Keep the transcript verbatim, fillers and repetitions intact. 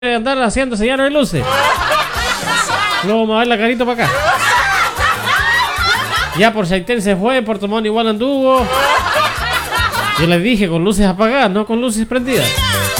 andar haciendo señales de luces. Luego vamos a ver la carita para acá. Ya por Chaitén se fue, Puerto Montt igual anduvo. Yo les dije con luces apagadas, no con luces prendidas.